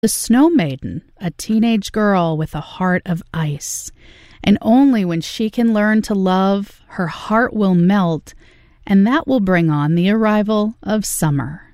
The Snow Maiden, a teenage girl with a heart of ice. And only when she can learn to love, her heart will melt, and that will bring on the arrival of summer.